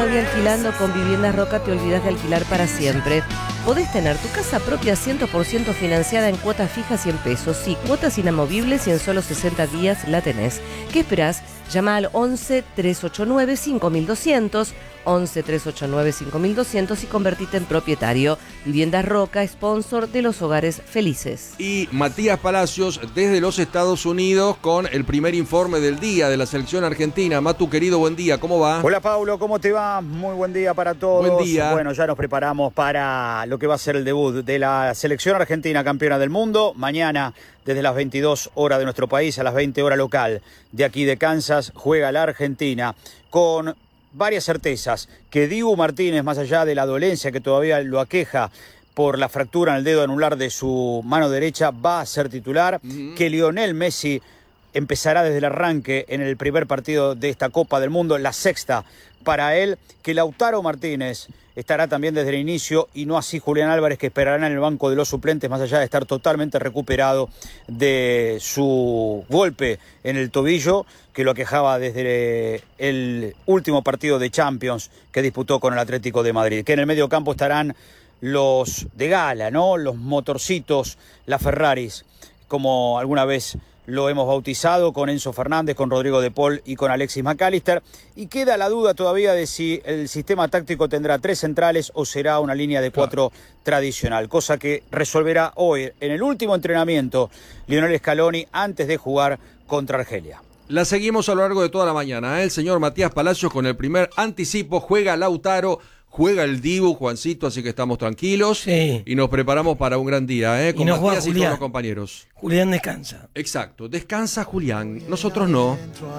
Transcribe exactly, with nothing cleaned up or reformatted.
novia alquilando con Viviendas Roca te olvidas de alquilar para siempre. Podés tener tu casa propia cien por ciento financiada en cuotas fijas cien pesos. Sí, cuotas inamovibles y en solo sesenta días la tenés. ¿Qué esperás? Llama al once, trescientos ochenta y nueve, cinco mil doscientos, once, trescientos ochenta y nueve, cinco mil doscientos y convertite en propietario. Viviendas Roca, sponsor de los hogares felices. Y Matías Palacios desde los Estados Unidos con el primer informe del día de la selección argentina. Matu, querido, buen día, ¿cómo va? Hola, Paulo, ¿cómo te va? Muy buen día para todos. Buen día. Bueno, ya nos preparamos para lo que va a ser el debut de la selección argentina campeona del mundo. Mañana, desde las veintidós horas de nuestro país a las veinte horas local de aquí de Kansas, juega la Argentina con varias certezas. Que Dibu Martínez, más allá de la dolencia que todavía lo aqueja por la fractura en el dedo anular de su mano derecha, va a ser titular. Uh-huh. Que Lionel Messi empezará desde el arranque en el primer partido de esta Copa del Mundo, la sexta para él. Que Lautaro Martínez estará también desde el inicio y no así Julián Álvarez, que esperará en el banco de los suplentes, más allá de estar totalmente recuperado de su golpe en el tobillo que lo aquejaba desde el último partido de Champions que disputó con el Atlético de Madrid. Que en el medio campo estarán los de gala, ¿no? Los motorcitos, las Ferraris, como alguna vez lo hemos bautizado, con Enzo Fernández, con Rodrigo de Paul y con Alexis McAllister. Y queda la duda todavía de si el sistema táctico tendrá tres centrales o será una línea de cuatro claro. tradicional, cosa que resolverá hoy en el último entrenamiento Lionel Scaloni antes de jugar contra Argelia. La seguimos a lo largo de toda la mañana, ¿eh? El señor Matías Palacios con el primer anticipo. Juega Lautaro, juega el Dibu, Juancito, así que estamos tranquilos. Sí. Y nos preparamos para un gran día, ¿eh? Con y nos Matías juega y todos los compañeros. Julián descansa. Exacto, descansa Julián, nosotros no.